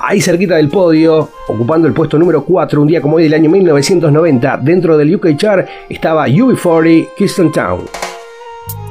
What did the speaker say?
Ahí cerquita del podio, ocupando el puesto número 4, un día como hoy del año 1990, dentro del UK Chart estaba UB40, Kingston Town.